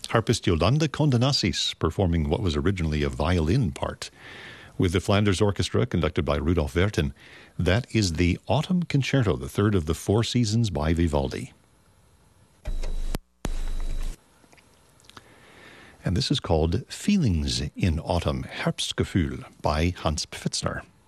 Harpist Yolanda Condonassis performing what was originally a violin part. With the Flanders Orchestra, conducted by Rudolf Werten, that is the Autumn Concerto, the third of the Four Seasons by Vivaldi. And this is called Feelings in Autumn, Herbstgefühl by Hans Pfitzner.